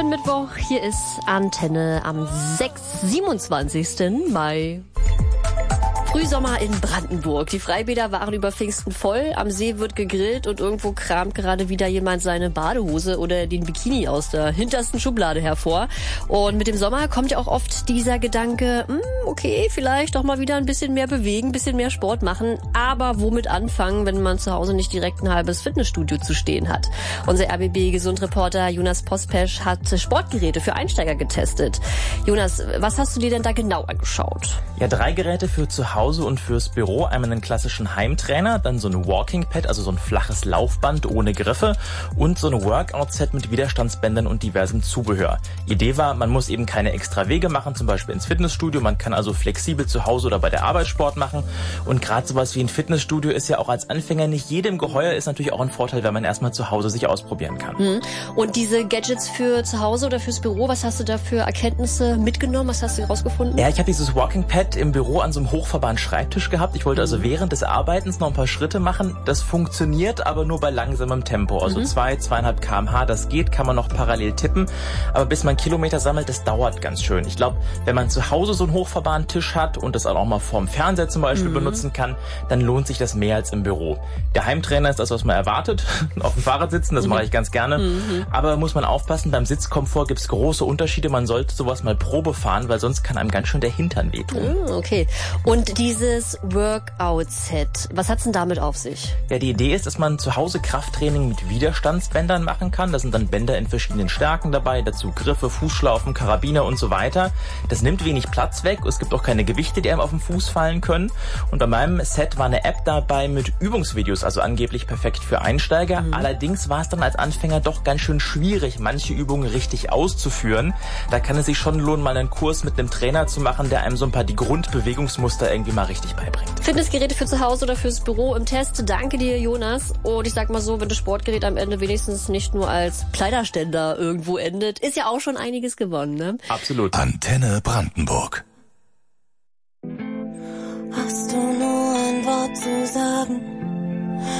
Schönen Mittwoch, hier ist Antenne am 27. Mai. Frühsommer in Brandenburg. Die Freibäder waren über Pfingsten voll, am See wird gegrillt und irgendwo kramt gerade wieder jemand seine Badehose oder den Bikini aus der hintersten Schublade hervor. Und mit dem Sommer kommt ja auch oft dieser Gedanke, okay, vielleicht doch mal wieder ein bisschen mehr bewegen, ein bisschen mehr Sport machen, aber womit anfangen, wenn man zu Hause nicht direkt ein halbes Fitnessstudio zu stehen hat? Unser RBB-Gesundreporter Jonas Pospesch hat Sportgeräte für Einsteiger getestet. Jonas, was hast du dir denn da genau angeschaut? Ja, 3 Geräte für zu Hause und fürs Büro. Einmal einen klassischen Heimtrainer, dann so ein Walking Pad, also so ein flaches Laufband ohne Griffe und so ein Workout-Set mit Widerstandsbändern und diversem Zubehör. Idee war, man muss eben keine extra Wege machen, zum Beispiel ins Fitnessstudio. Man kann also flexibel zu Hause oder bei der Arbeit Sport machen. Und gerade sowas wie ein Fitnessstudio ist ja auch als Anfänger nicht jedem geheuer, ist natürlich auch ein Vorteil, wenn man erstmal zu Hause sich ausprobieren kann. Und diese Gadgets für zu Hause oder fürs Büro, was hast du da für Erkenntnisse mitgenommen? Was hast du herausgefunden? Ja, ich habe dieses Walking Pad im Büro an so einem hochfahrbaren Schreibtisch gehabt. Ich wollte also während des Arbeitens noch ein paar Schritte machen. Das funktioniert, aber nur bei langsamem Tempo. Also 2,5 km/h, das geht, kann man noch parallel tippen. Aber bis man Kilometer sammelt, das dauert ganz schön. Ich glaube, wenn man zu Hause so einen hochfahrbaren Tisch hat und das auch mal vorm Fernseher zum Beispiel benutzen kann, dann lohnt sich das mehr als im Büro. Der Heimtrainer ist das, was man erwartet. Auf dem Fahrrad sitzen, das mache ich ganz gerne. Aber muss man aufpassen, beim Sitzkomfort gibt's große Unterschiede. Man sollte sowas mal Probe fahren, weil sonst kann einem ganz schön der Hintern wehtun. Okay. Und dieses Workout-Set, was hat's denn damit auf sich? Ja, die Idee ist, dass man zu Hause Krafttraining mit Widerstandsbändern machen kann. Da sind dann Bänder in verschiedenen Stärken dabei, dazu Griffe, Fußschlaufen, Karabiner und so weiter. Das nimmt wenig Platz weg. Es gibt auch keine Gewichte, die einem auf den Fuß fallen können. Und bei meinem Set war eine App dabei mit Übungsvideos, also angeblich perfekt für Einsteiger. Allerdings war es dann als Anfänger doch ganz schön schwierig, manche Übungen richtig auszuführen. Da kann es sich schon lohnen, mal einen Kurs mit einem Trainer zu machen, der einem so ein paar die Grundbewegungsmuster irgendwie mal richtig beibringt. Fitnessgeräte für zu Hause oder fürs Büro im Test. Danke dir, Jonas. Und ich sag mal so, wenn das Sportgerät am Ende wenigstens nicht nur als Kleiderständer irgendwo endet, ist ja auch schon einiges gewonnen, ne? Absolut. Antenne Brandenburg. Hast du nur ein Wort zu sagen?